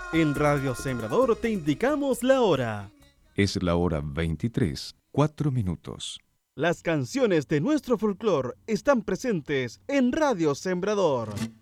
En Radio Sembrador te indicamos la hora. Es la hora 23, 4 minutos. Las canciones de nuestro folclore están presentes en Radio Sembrador.